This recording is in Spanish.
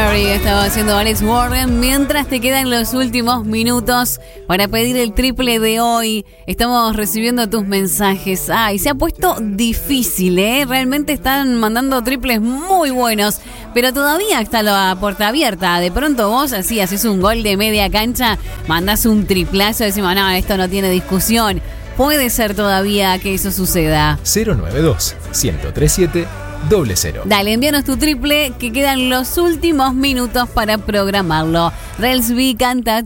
Mary estaba haciendo Alex Warren. Mientras te quedan los últimos minutos para pedir el triple de hoy, estamos recibiendo tus mensajes. Y se ha puesto difícil, ¿eh? Realmente están mandando triples muy buenos, pero todavía está la puerta abierta. De pronto vos así haces un gol de media cancha, mandás un triplazo y decimos, no, esto no tiene discusión. Puede ser todavía que eso suceda. 092-1037-00. Dale, envíanos tu triple, que quedan los últimos minutos para programarlo. Relsby canta